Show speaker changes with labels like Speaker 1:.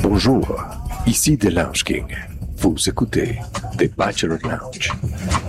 Speaker 1: Bonjour, ici The Lounge King. Vous écoutez The Bachelor Lounge.